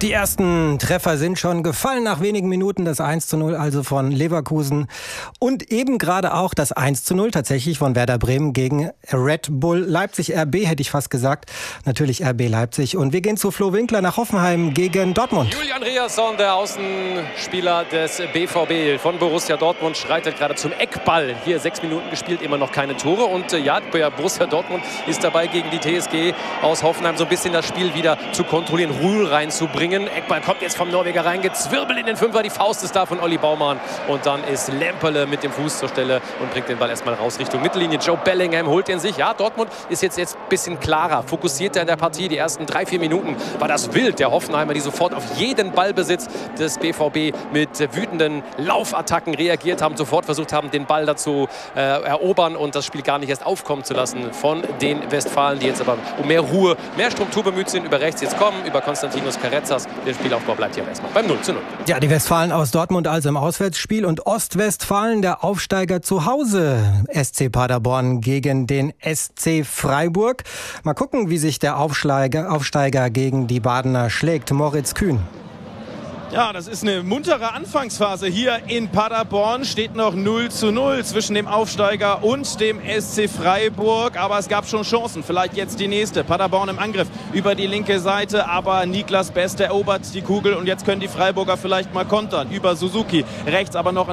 Die ersten Treffer sind schon gefallen nach wenigen Minuten. Das 1:0 also von Leverkusen und eben gerade auch das 1:0 tatsächlich von Werder Bremen gegen Red Bull Leipzig. RB hätte ich fast gesagt. Natürlich RB Leipzig. Und wir gehen zu Flo Winkler nach Hoffenheim gegen Dortmund. Julian Riasson, der Außenspieler des BVB von Borussia Dortmund, schreitet gerade zum Eckball. Hier 6 Minuten gespielt, immer noch keine Tore. Und ja, Borussia Dortmund ist dabei, gegen die TSG aus Hoffenheim so ein bisschen das Spiel wieder zu kontrollieren, Ruhe reinzubringen. Eckball kommt jetzt vom Norweger rein, gezwirbelt in den Fünfer, die Faust ist da von Olli Baumann und dann ist Lemperle mit dem Fuß zur Stelle und bringt den Ball erstmal raus Richtung Mittellinie. Joe Bellingham holt den sich. Ja, Dortmund ist jetzt ein bisschen klarer, fokussierter in der Partie. Die ersten 3-4 Minuten war das wild der Hoffenheimer, die sofort auf jeden Ballbesitz des BVB mit wütenden Laufattacken reagiert haben, sofort versucht haben, den Ball dazu erobern und das Spiel gar nicht erst aufkommen zu lassen von den Westfalen, die jetzt aber um mehr Ruhe, mehr Struktur bemüht sind, über rechts jetzt kommen, über Konstantinos Carrezzas. Der Spielaufbau bleibt hier erstmal beim 0:0. Ja, die Westfalen aus Dortmund also im Auswärtsspiel und Ostwestfalen, der Aufsteiger zu Hause. SC Paderborn gegen den SC Freiburg. Mal gucken, wie sich der Aufsteiger gegen die Badener schlägt. Moritz Kühn. Ja, das ist eine muntere Anfangsphase hier in Paderborn. Steht noch 0:0 zwischen dem Aufsteiger und dem SC Freiburg. Aber es gab schon Chancen. Vielleicht jetzt die nächste. Paderborn im Angriff über die linke Seite. Aber Niklas Best erobert die Kugel. Und jetzt können die Freiburger vielleicht mal kontern. Über Suzuki. Rechts aber noch